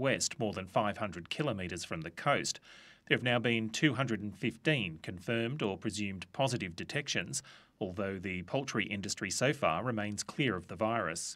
southwest, more than 500 kilometres from the coast. There have now been 215 confirmed or presumed positive detections, although the poultry industry so far remains clear of the virus.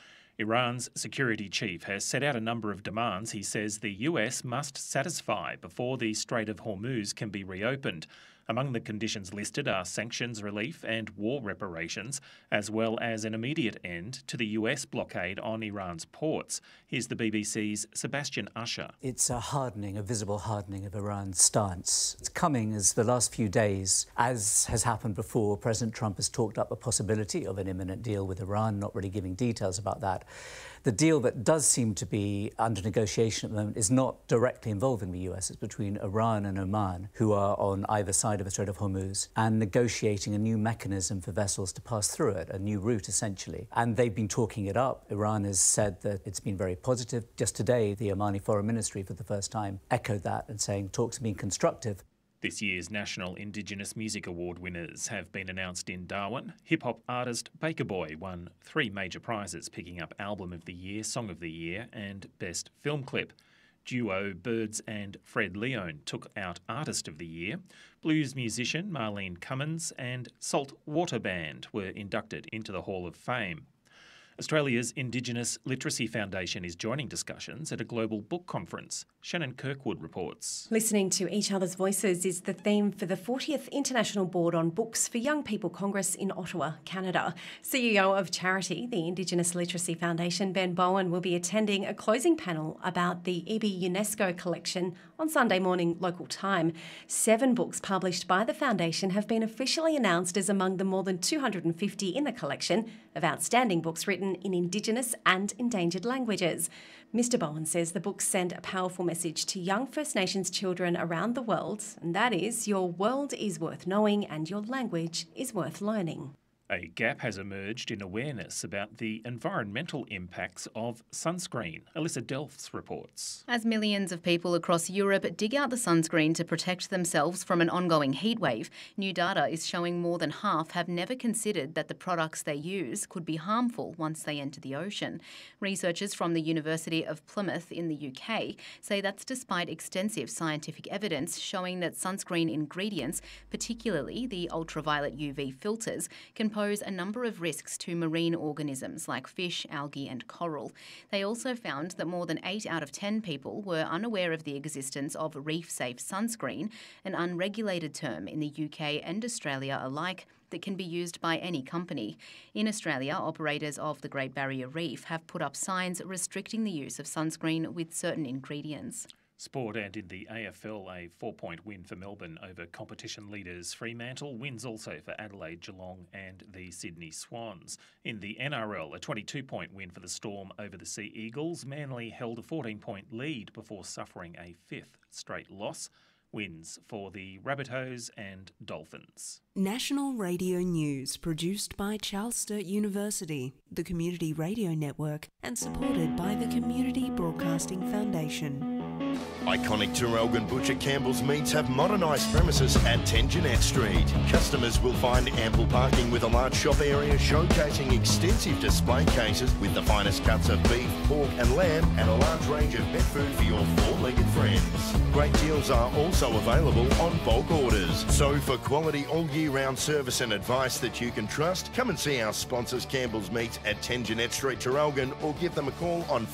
Iran's security chief has set out a number of demands he says the US must satisfy before the Strait of Hormuz can be reopened. Among the conditions listed are sanctions relief and war reparations, as well as an immediate end to the US blockade on Iran's ports. Here's the BBC's Sebastian Usher. It's a visible hardening of Iran's stance. It's coming as the last few days, as has happened before, President Trump has talked up the possibility of an imminent deal with Iran, not really giving details about that. The deal that does seem to be under negotiation at the moment is not directly involving the US. It's between Iran and Oman, who are on either side of the Strait of Hormuz, and negotiating a new mechanism for vessels to pass through it, a new route essentially. And they've been talking it up. Iran has said that it's been very positive. Just today, the Omani Foreign Ministry for the first time echoed that and saying talks have been constructive. This year's National Indigenous Music Award winners have been announced in Darwin. Hip-hop artist Baker Boy won 3 major prizes, picking up Album of the Year, Song of the Year and Best Film Clip. Duo Birds and Fred Leone took out Artist of the Year. Blues musician Marlene Cummins and Salt Water Band were inducted into the Hall of Fame. Australia's Indigenous Literacy Foundation is joining discussions at a global book conference. Shannon Kirkwood reports. Listening to each other's voices is the theme for the 40th International Board on Books for Young People Congress in Ottawa, Canada. CEO of charity, the Indigenous Literacy Foundation, Ben Bowen, will be attending a closing panel about the EB UNESCO collection on Sunday morning local time. 7 books published by the foundation have been officially announced as among the more than 250 in the collection of outstanding books written in Indigenous and endangered languages. Mr. Bowen says the books send a powerful message to young First Nations children around the world, and that is, your world is worth knowing and your language is worth learning. A gap has emerged in awareness about the environmental impacts of sunscreen. Alyssa Delfs reports. As millions of people across Europe dig out the sunscreen to protect themselves from an ongoing heatwave, new data is showing more than half have never considered that the products they use could be harmful once they enter the ocean. Researchers from the University of Plymouth in the UK say that's despite extensive scientific evidence showing that sunscreen ingredients, particularly the ultraviolet UV filters, can pose a number of risks to marine organisms like fish, algae and coral. They also found that more than 8 out of 10 people were unaware of the existence of reef-safe sunscreen, an unregulated term in the UK and Australia alike that can be used by any company. In Australia, operators of the Great Barrier Reef have put up signs restricting the use of sunscreen with certain ingredients. Sport, and in the AFL, a 4-point win for Melbourne over competition leaders Fremantle. Wins also for Adelaide, Geelong and the Sydney Swans. In the NRL, a 22-point win for the Storm over the Sea Eagles. Manly held a 14-point lead before suffering a 5th straight loss. Wins for the Rabbitohs and Dolphins. National Radio News, produced by Charles Sturt University, the Community Radio Network, and supported by the Community Broadcasting Foundation. Iconic Traralgon Butcher Campbell's Meats have modernised premises at 10 Jeanette Street. Customers will find ample parking with a large shop area showcasing extensive display cases with the finest cuts of beef, pork and lamb and a large range of pet food for your 4-legged friends. Great deals are also available on bulk orders. So for quality all-year-round service and advice that you can trust, come and see our sponsors Campbell's Meats at 10 Jeanette Street, Traralgon, or give them a call on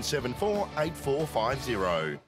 5174 8450.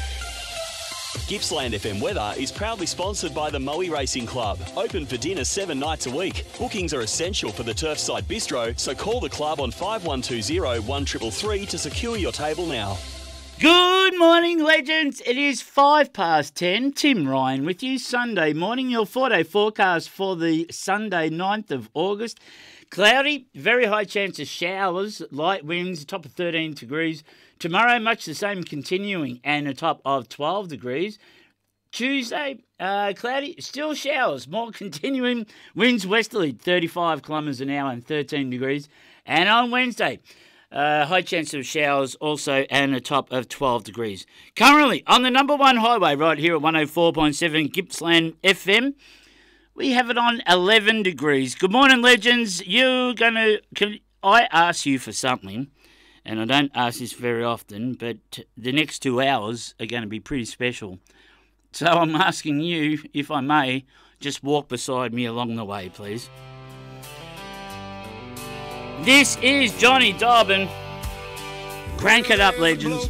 Gippsland FM Weather is proudly sponsored by the Moe Racing Club. Open for dinner 7 nights a week. Bookings are essential for the Turfside Bistro, so call the club on 5120 1333 to secure your table now. Good morning, legends. It is 10:05. Tim Ryan with you. Sunday morning, your 4-day forecast for the Sunday 9th of August. Cloudy, very high chance of showers, light winds, top of 13 degrees. Tomorrow, much the same, continuing, and a top of 12 degrees. Tuesday, cloudy, still showers, more continuing, winds westerly, 35 kilometres an hour and 13 degrees. And on Wednesday, high chance of showers also, and a top of 12 degrees. Currently, on the number 1 highway right here at 104.7 Gippsland FM, we have it on 11 degrees. Good morning, legends. Can I ask you for something? And I don't ask this very often, but the next 2 hours are going to be pretty special. So I'm asking you, if I may, just walk beside me along the way, please. This is Johnny Dobbin. Crank it up, legends.